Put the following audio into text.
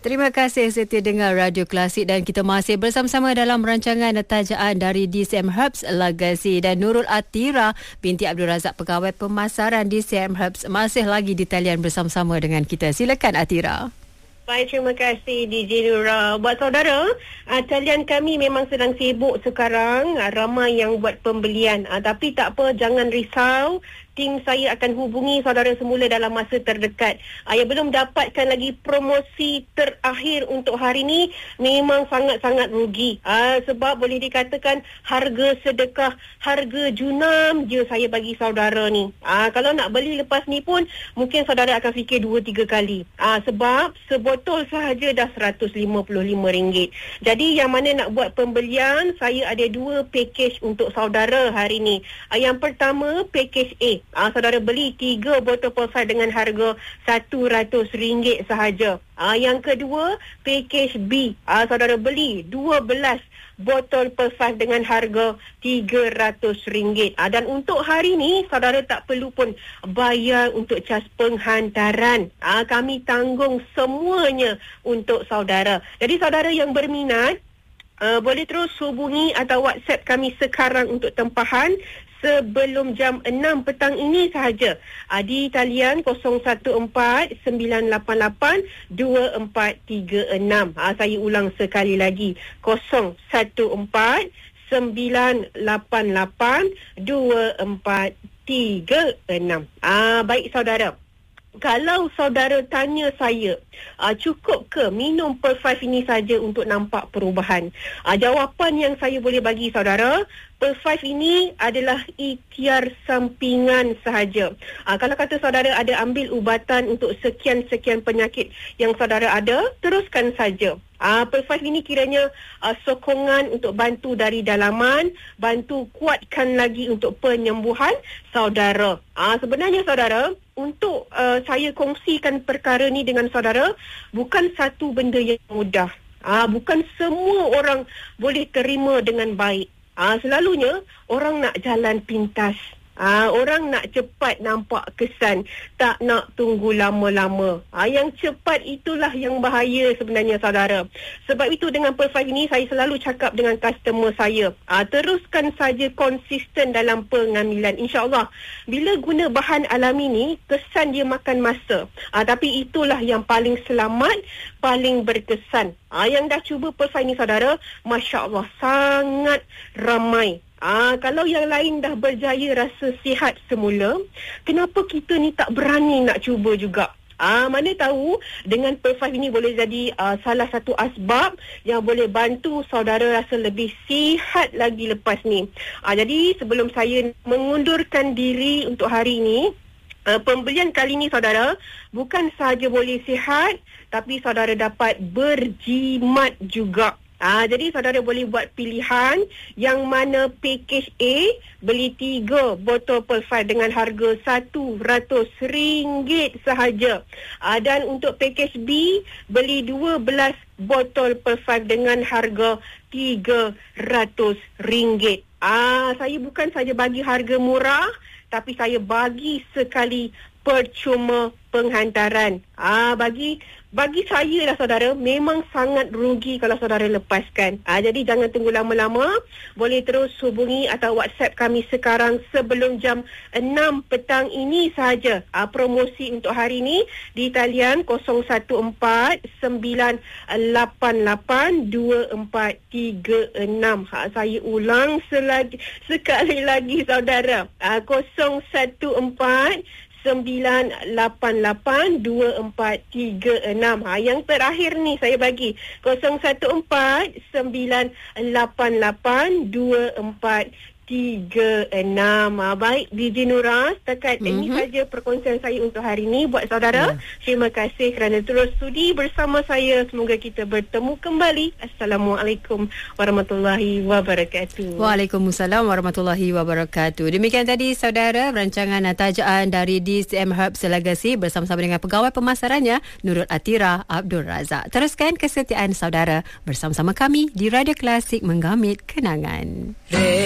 Terima kasih setia dengar Radio Klasik dan kita masih bersama-sama dalam rancangan tajaan dari DCM Herbs Legacy dan Nurul Atira binti Abdul Razak pegawai pemasaran DCM Herbs masih lagi di talian bersama-sama dengan kita. Silakan Atira. Baik, terima kasih DJ Nura. Buat saudara, talian kami memang sedang sibuk sekarang. Ramai yang buat pembelian. Tapi tak apa, jangan risau. Tim saya akan hubungi saudara semula dalam masa terdekat. Yang belum dapatkan lagi promosi terakhir untuk hari ini memang sangat-sangat rugi. Sebab boleh dikatakan harga sedekah, harga junam je saya bagi saudara ni. Kalau nak beli lepas ni pun mungkin saudara akan fikir 2-3 kali. Sebab sebotol sahaja dah RM155. Jadi yang mana nak buat pembelian, saya ada 2 package untuk saudara hari ni. Yang pertama, package A. Saudara beli 3 botol Perfide dengan harga RM100 sahaja. Yang kedua, package B. Saudara beli 12 botol Perfide dengan harga RM300. Dan untuk hari ni, saudara tak perlu pun bayar untuk cas penghantaran. Kami tanggung semuanya untuk saudara. Jadi saudara yang berminat, boleh terus hubungi atau WhatsApp kami sekarang untuk tempahan sebelum jam 6 petang ini sahaja. Di talian 0149882436. Saya ulang sekali lagi. 0149882436. Baik saudara. Kalau saudara tanya saya, cukup ke minum Perfide ini saja untuk nampak perubahan? Jawapan yang saya boleh bagi saudara, Perfide ini adalah ikhtiar sampingan sahaja. Kalau kata saudara ada ambil ubatan untuk sekian-sekian penyakit yang saudara ada, teruskan saja. Perfide ini kiranya sokongan untuk bantu dari dalaman, bantu kuatkan lagi untuk penyembuhan saudara. Sebenarnya saudara, untuk saya kongsikan perkara ni dengan saudara, bukan satu benda yang mudah. Bukan semua orang boleh terima dengan baik. Selalunya orang nak jalan pintas. Orang nak cepat nampak kesan, tak nak tunggu lama-lama. Yang cepat itulah yang bahaya sebenarnya saudara. Sebab itu dengan Perfide ini saya selalu cakap dengan customer saya, teruskan saja konsisten dalam pengambilan. InsyaAllah bila guna bahan alami ni, kesan dia makan masa, tapi itulah yang paling selamat, paling berkesan. Yang dah cuba Perfide ni saudara, Masya Allah sangat ramai. Kalau yang lain dah berjaya rasa sihat semula, kenapa kita ni tak berani nak cuba juga? Mana tahu dengan Perfide ini boleh jadi salah satu asbab yang boleh bantu saudara rasa lebih sihat lagi lepas ni. Jadi sebelum saya mengundurkan diri untuk hari ini, pembelian kali ni saudara bukan sahaja boleh sihat, tapi saudara dapat berjimat juga. Jadi saudara boleh buat pilihan yang mana package A beli 3 botol Perfide dengan harga RM100 sahaja. Dan untuk package B beli 12 botol Perfide dengan harga RM300. Saya bukan saja bagi harga murah, tapi saya bagi sekali percuma penghantaran. Bagi saya lah saudara, memang sangat rugi kalau saudara lepaskan. Jadi jangan tunggu lama-lama. Boleh terus hubungi atau WhatsApp kami sekarang sebelum jam 6 petang ini sahaja. Promosi untuk hari ini di talian 0149882436. Saya ulang sekali lagi saudara. 0149882436. Yang terakhir ni saya bagi 0149882436. Baik DJ Nura, setakat ini saja perkongsian saya untuk hari ini buat saudara. Terima kasih kerana terus sudi bersama saya. Semoga kita bertemu kembali. Assalamualaikum warahmatullahi wabarakatuh. Waalaikumsalam warahmatullahi wabarakatuh. Demikian tadi saudara rancangan tajaan dari DCM Herbs Legacy bersama-sama dengan pegawai pemasarannya Nurul Atira Abdul Razak. Teruskan kesetiaan saudara bersama-sama kami di Radio Klasik menggamit kenangan.